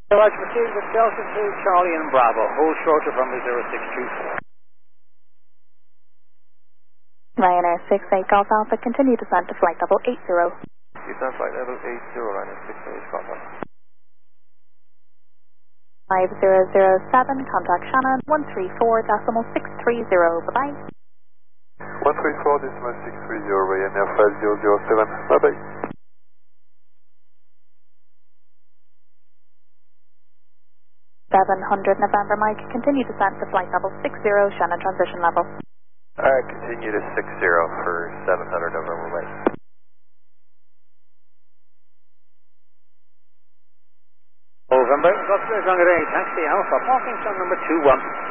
Roger, proceed with Delta 2, Charlie and Bravo. Hold short of runway 0624. Ryanair 68 Golf Alpha, continue descent to flight level 80. Descent flight level 80, Ryanair 68 Golf Alpha. 5007, contact Shannon 134.630, bye-bye. 134.630, Ryanair 5007, bye-bye. 700 November Mike, continue descent to flight level 60, Shannon transition level. Continue to 60 for 700 November Mike. November, Golf Tango 8, taxi Alpha, parking zone number 21.